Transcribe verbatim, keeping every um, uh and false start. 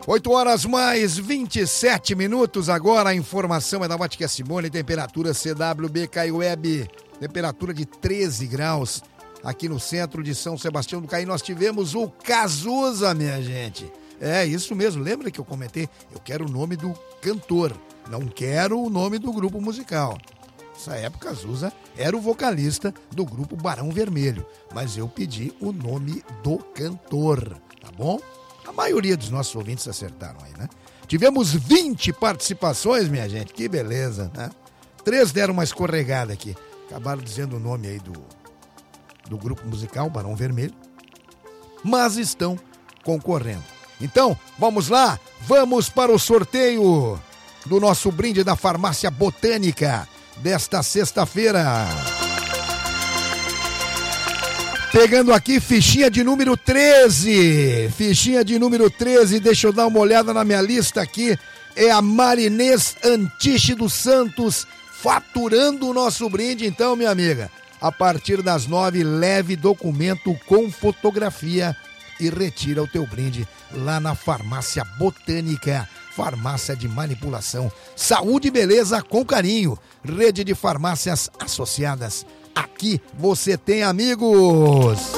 oito horas mais vinte e sete minutos, agora a informação é da Ótica Simone, temperatura C W B K Web, temperatura de treze graus, aqui no centro de São Sebastião do Caí nós tivemos o Cazuza, minha gente. É isso mesmo, lembra que eu comentei? Eu quero o nome do cantor, não quero o nome do grupo musical. Nessa época, Cazuza era o vocalista do grupo Barão Vermelho, mas eu pedi o nome do cantor, tá bom? A maioria dos nossos ouvintes acertaram aí, né? Tivemos vinte participações, minha gente, que beleza, né? Três deram uma escorregada aqui, acabaram dizendo o nome aí do, do grupo musical Barão Vermelho, mas estão concorrendo. Então, vamos lá, vamos para o sorteio do nosso brinde da Farmácia Botânica desta sexta-feira. Pegando aqui fichinha de número treze, fichinha de número treze, deixa eu dar uma olhada na minha lista aqui, é a Marinês Antiche dos Santos faturando o nosso brinde. Então, minha amiga, a partir das nove, leve documento com fotografia e retira o teu brinde lá na Farmácia Botânica, farmácia de manipulação, saúde e beleza com carinho, rede de farmácias associadas. Aqui você tem amigos.